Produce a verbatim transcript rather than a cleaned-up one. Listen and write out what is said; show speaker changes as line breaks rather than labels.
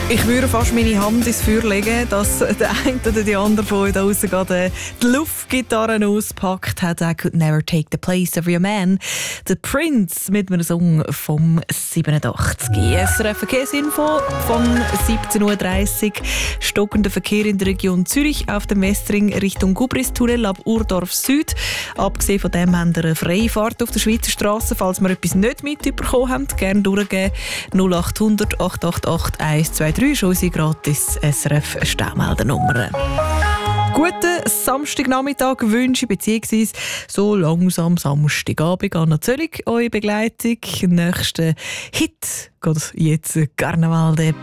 Ich würde fast meine Hand ins Feuer legen, dass der eine oder die andere von euch da draussen gerade die Luftgitarre auspackt hat. I could never take the place of your man. Der Prince mit einem Song vom siebenundachtzig. S R F Verkehrsinfo von siebzehn Uhr dreißig. Stockender Verkehr in der Region Zürich auf dem Westring Richtung Gubristunnel ab Urdorf Süd. Abgesehen von dem haben wir eine Freifahrt auf der Schweizer Straße. Falls wir etwas nicht mitbekommen haben, gerne durchgeben. null acht hundert acht acht acht eins zwei drei ist unsere gratis S R F Staumeldernummer. Guten Samstagnachmittag wünsche ich, beziehungsweise so langsam Samstagabend an Zürich. Eure Begleitung, nächster Hit geht jetzt Carnaval de